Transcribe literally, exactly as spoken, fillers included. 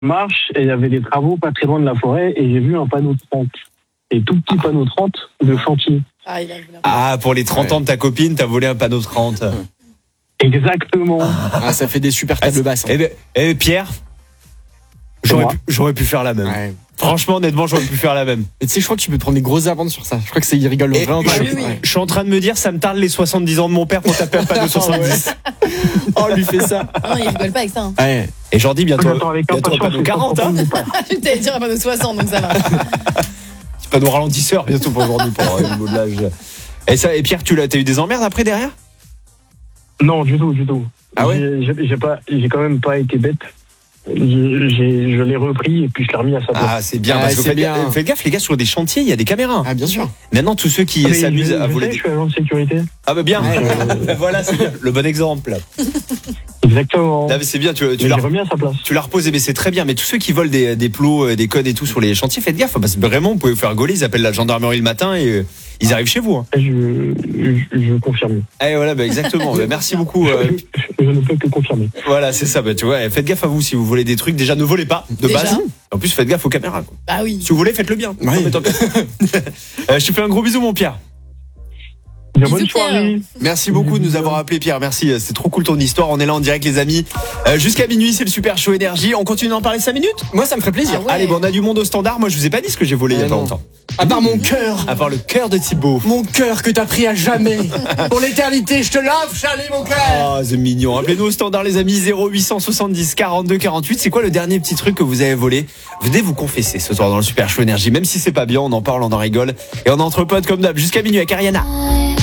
marche et il y avait des travaux pas très loin de la forêt et j'ai vu un panneau trente. Et tout petit panneau trente de chantier. Ah, il a Ah, pour les trente Ouais. ans de ta copine, t'as volé un panneau trente. Exactement. Ah, ça fait des super tables basses. Eh ben, eh, Pierre, j'aurais Moi. pu, j'aurais pu faire la même. Ouais. Franchement, honnêtement, j'aurais pu faire la même. Et tu sais, je crois que tu peux te prendre des grosses amendes sur ça. Je crois que c'est, ils rigolent Et- vraiment et pas. oui, oui. Ouais. Je suis en train de me dire, ça me tarde les soixante-dix ans de mon père pour taper un panneau soixante-dix. Oh, lui fait ça. Non, il rigole pas avec ça. Hein. Ouais. Et j'en dis bientôt, J'attends avec bientôt un impatience panneau le quarante, trente hein. de mon père. Je t'allais dire un panneau soixante, donc ça va. Petit panneau ralentisseur bientôt pour aujourd'hui, pour le niveau de l'âge. Et ça, et Pierre, tu l'as, t'as eu des emmerdes après derrière? Non, du tout, du tout. Ah ouais J'ai- j'ai, j'ai pas, j'ai quand même pas été bête. J'ai, j'ai- je l'ai repris et puis je l'ai remis à sa place. Ah, c'est bien, Ah, parce que c'est faites, bien. gaffe, faites gaffe, les gars, sur des chantiers, il y a des caméras. Ah, bien sûr. Maintenant, tous ceux qui Mais s'amusent je- à je voler sais, des... Je suis agent de sécurité. Ah bah bien, Ouais. voilà, c'est bien. Le bon exemple. Exactement. Là, mais c'est bien, tu, tu Mais l'as j'ai remis à sa place. Tu l'as reposé, mais c'est très bien. Mais tous ceux qui volent des, des plots, euh, des codes et tout sur les chantiers, faites gaffe, parce que vraiment, vous pouvez vous faire gauler. Ils appellent la gendarmerie le matin et euh, ils arrivent chez vous. Hein. Je, je, je confirme. Eh voilà, bah, exactement. Bah, merci beaucoup. euh, Je, je ne peux que confirmer. voilà, c'est ça. Bah, tu vois, eh, faites gaffe à vous si vous volez des trucs. Déjà, ne volez pas de Déjà. base. En plus, faites gaffe aux caméras. Quoi. Bah oui. Si vous voulez, faites-le bien. Ouais. Non, mais tant pis. Euh, je te fais un gros bisou, mon Pierre. Bien, Bisous, bonne soirée. Merci beaucoup de nous avoir appelé, Pierre. Merci, c'est trop cool ton histoire. On est là en direct, les amis. Euh, jusqu'à minuit, c'est le Super Show Énergie. On continue d'en parler cinq minutes. Moi, ça me ferait plaisir. Ah ouais. Allez, bon, on a du monde au standard. Moi, je vous ai pas dit ce que j'ai volé il y a Ah pas non. longtemps. À part mon cœur. À part le cœur de Thibaut. Mon cœur que t'as pris à jamais. Pour l'éternité, je te lave, Charlie, mon cœur. Ah, c'est mignon. Appelez-nous au standard, les amis. zéro huit cent soixante-dix quarante-deux quarante-huit. C'est quoi le dernier petit truc que vous avez volé? Venez vous confesser ce soir dans le Super Show Énergie. Même si c'est pas bien, on en parle, on en rigole. Et on est entre potes comme d'hab. Jusqu'à minuit avec Ariana.